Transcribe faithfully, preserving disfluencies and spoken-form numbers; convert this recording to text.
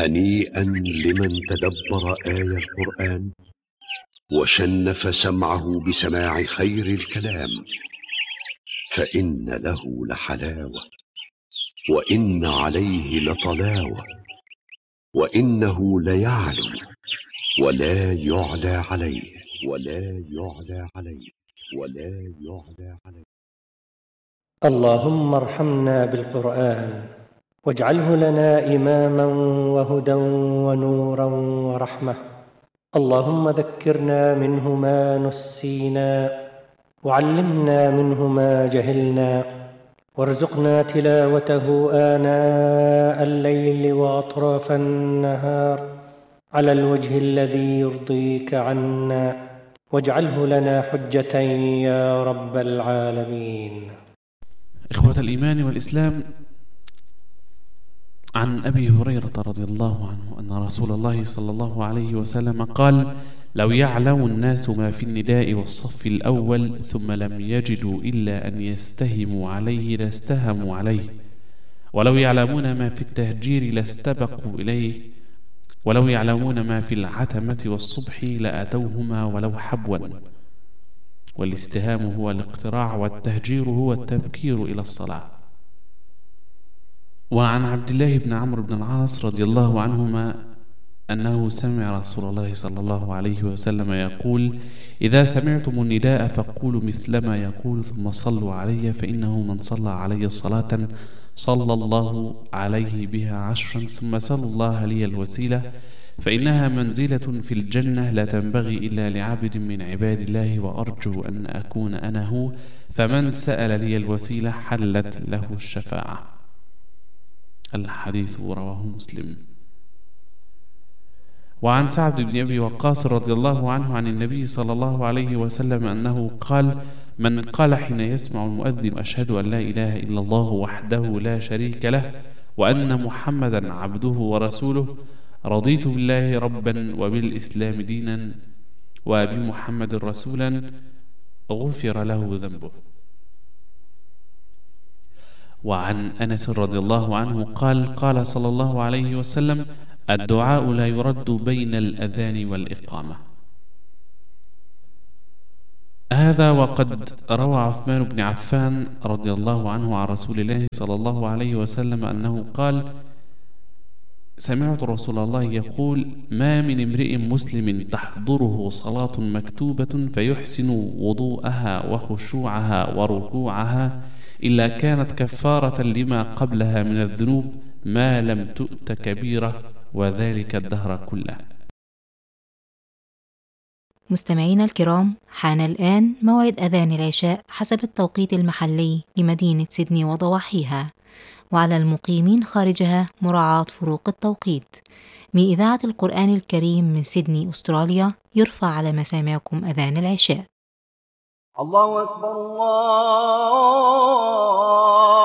هنيئا لمن تدبر آي القرآن وشنف سمعه بسماع خير الكلام، فإن له لحلاوة وإن عليه لطلاوة، وإنه ليعلو ولا يعلى عليه ولا يعلى عليه ولا يعلى عليه. اللهم ارحمنا بالقرآن واجعله لنا إماما وهدى ونورا ورحمة. اللهم ذكرنا منه ما نسينا وعلمنا منه ما جهلنا، وارزقنا تلاوته آناء الليل وأطراف النهار على الوجه الذي يرضيك عنا، واجعله لنا حجة يا رب العالمين. إخوة الإيمان والإسلام، عن أبي هريرة رضي الله عنه أن رسول الله صلى الله عليه وسلم قال: لو يعلم الناس ما في النداء والصف الأول ثم لم يجدوا إلا أن يستهموا عليه لاستهموا عليه، ولو يعلمون ما في التهجير لاستبقوا إليه، ولو يعلمون ما في العتمة والصبح لأتوهما ولو حبوا. والاستهام هو الاقتراع، والتهجير هو التبكير إلى الصلاة. وعن عبد الله بن عمرو بن العاص رضي الله عنهما أنه سمع رسول الله صلى الله عليه وسلم يقول: إذا سمعتم النداء فقولوا مثلما يقول ثم صلوا علي، فإنه من صلى علي صلاة صلى الله عليه بها عشرا، ثم سلوا الله لي الوسيلة فإنها منزلة في الجنة لا تنبغي إلا لعبد من عباد الله، وأرجو أن أكون أنا هو، فمن سأل لي الوسيلة حلت له الشفاعة. الحديث رواه مسلم. وعن سعد بن أبي وقاص رضي الله عنه عن النبي صلى الله عليه وسلم أنه قال: من قال حين يسمع المؤذن: أشهد أن لا إله إلا الله وحده لا شريك له وأن محمدا عبده ورسوله، رضيت بالله ربا وبالإسلام دينا وبمحمد رسولا، غفر له ذنبه. وعن أنس رضي الله عنه قال: قال صلى الله عليه وسلم: الدعاء لا يرد بين الأذان والإقامة. هذا وقد روى عثمان بن عفان رضي الله عنه عن رسول الله صلى الله عليه وسلم أنه قال: سمعت رسول الله يقول: ما من امرئ مسلم تحضره صلاة مكتوبة فيحسن وضوءها وخشوعها وركوعها إلا كانت كفارة لما قبلها من الذنوب ما لم تؤت كبيرة، وذلك الدهر كله. مستمعينا الكرام، حان الآن موعد أذان العشاء حسب التوقيت المحلي لمدينة سيدني وضواحيها، وعلى المقيمين خارجها مراعاة فروق التوقيت. من إذاعة القرآن الكريم من سيدني أستراليا، يرفع على مسامعكم أذان العشاء. الله أكبر، الله